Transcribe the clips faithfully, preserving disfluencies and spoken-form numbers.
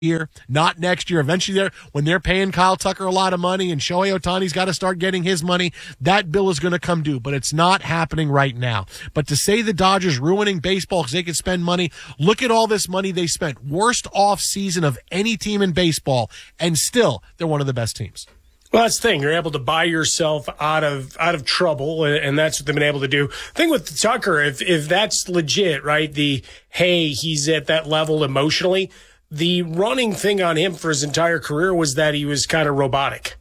year, not next year. Eventually, they're, when they're paying Kyle Tucker a lot of money and Shohei Ohtani's got to start getting his money, that bill is going to come due, but it's not happening right now. But to say the Dodgers ruining baseball because they can spend money, look at all this money they spent. Worst off season of any team in baseball, and still, they're one of the best teams. Well, that's the thing. You're able to buy yourself out of out of trouble, and that's what they've been able to do. The thing with Tucker, if if that's legit, right, the, hey, he's at that level emotionally, the running thing on him for his entire career was that he was kind of robotic.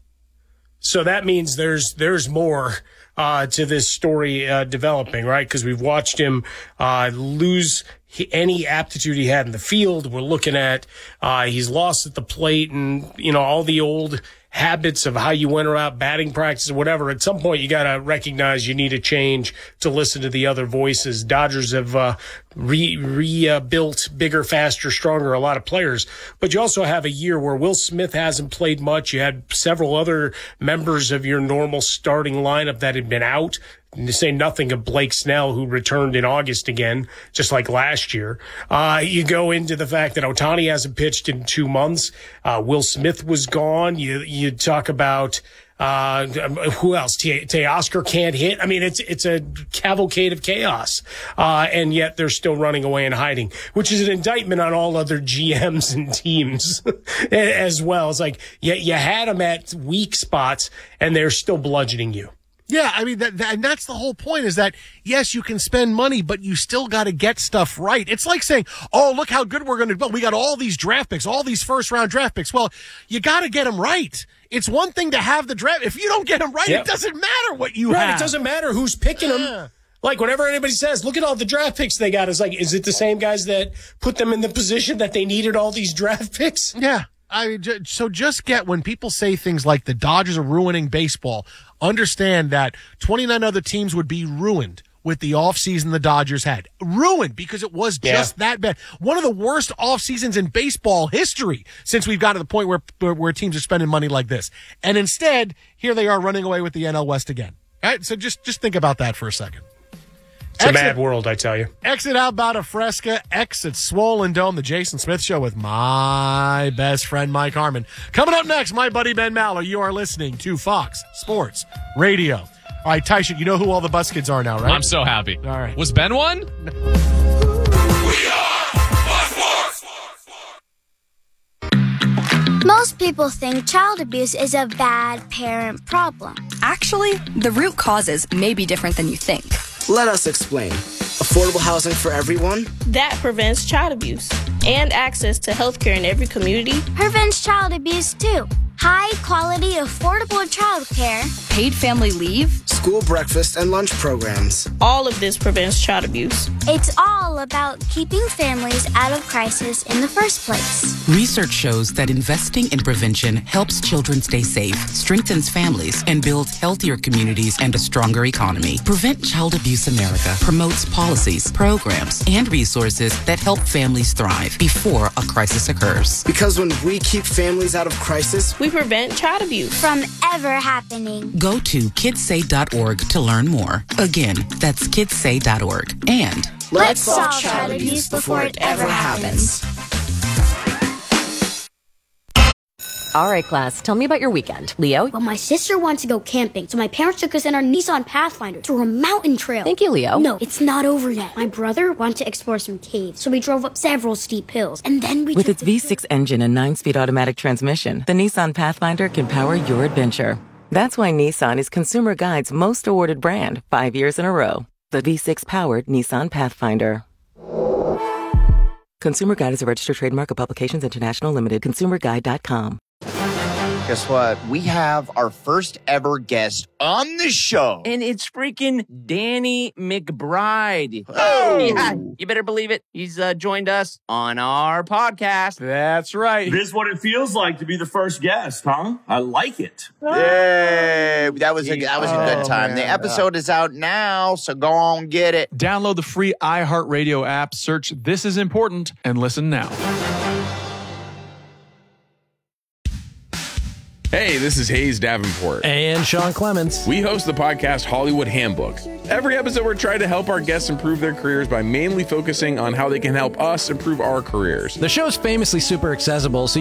So that means there's there's more uh, to this story uh, developing, right? Because we've watched him uh, lose any aptitude he had in the field. We're looking at uh, he's lost at the plate, and you know all the old habits of how you went around batting practice or whatever. At some point, you got to recognize you need a change to listen to the other voices. Dodgers have uh, re, rebuilt uh, bigger, faster, stronger, a lot of players. But you also have a year where Will Smith hasn't played much. You had several other members of your normal starting lineup that had been out. To say nothing of Blake Snell, who returned in August again, just like last year. Uh, you go into the fact that Ohtani hasn't pitched in two months. Uh, Will Smith was gone. You you talk about uh, who else? Teoscar can't hit. I mean, it's it's a cavalcade of chaos, uh, and yet they're still running away and hiding, which is an indictment on all other G Ms and teams as well. It's like you, you had them at weak spots, and they're still bludgeoning you. Yeah, I mean, that, that, and that's the whole point is that, yes, you can spend money, but you still got to get stuff right. It's like saying, oh, look how good we're going to build. We got all these draft picks, all these first-round draft picks. Well, you got to get them right. It's one thing to have the draft. If you don't get them right, yep. It doesn't matter what you right, have. It doesn't matter who's picking them. Yeah. Like, whenever anybody says, look at all the draft picks they got, it's like, is it the same guys that put them in the position that they needed all these draft picks? Yeah. I so just get when people say things like the Dodgers are ruining baseball, understand that twenty-nine other teams would be ruined with the offseason the Dodgers had. Ruined because it was just yeah. that bad. One of the worst off seasons in baseball history since we've got to the point where, where where teams are spending money like this. And instead, here they are running away with the N L West again. All right, so just just think about that for a second. It's exit, a mad world, I tell you. Exit out Bada Fresca, exit Swollen Dome, the Jason Smith Show with my best friend, Mike Harmon. Coming up next, my buddy Ben Maller. You are listening to Fox Sports Radio. All right, Tyson, you know who all the bus kids are now, right? I'm so happy. All right. Was Ben one? We are Bus Sports. Most people think child abuse is a bad parent problem. Actually, the root causes may be different than you think. Let us explain. Affordable housing for everyone? That prevents child abuse. And access to health care in every community. Prevents child abuse, too. High quality, affordable child care. Paid family leave. School breakfast and lunch programs. All of this prevents child abuse. It's all about keeping families out of crisis in the first place. Research shows that investing in prevention helps children stay safe, strengthens families, and builds healthier communities and a stronger economy. Prevent Child Abuse America promotes policies, programs, and resources that help families thrive before a crisis occurs. Because when we keep families out of crisis, we prevent child abuse from ever happening. Go to kids say dot org to learn more. Again, that's kids say dot org. And let's solve child abuse before it ever happens. All right, class, tell me about your weekend. Leo? Well, my sister wants to go camping, so my parents took us in our Nissan Pathfinder through a mountain trail. Thank you, Leo. No, it's not over yet. My brother wanted to explore some caves, so we drove up several steep hills, and then we With took its V six engine and nine-speed automatic transmission, the Nissan Pathfinder can power your adventure. That's why Nissan is Consumer Guide's most awarded brand, five years in a row. The V six-powered Nissan Pathfinder. Consumer Guide is a registered trademark of Publications International Limited. consumer guide dot com. Guess what? We have our first ever guest on the show. And it's freaking Danny McBride. Oh! Yeah, you better believe it. He's uh, joined us on our podcast. That's right. This is what it feels like to be the first guest, huh? I like it. Yay! That was a, that was a good time. Oh, the episode is out now, so go on, get it. Download the free iHeartRadio app, search This Is Important, and listen now. Hey, this is Hayes Davenport. And Sean Clements. We host the podcast Hollywood Handbook. Every episode, we're trying to help our guests improve their careers by mainly focusing on how they can help us improve our careers. The show's famously super accessible, so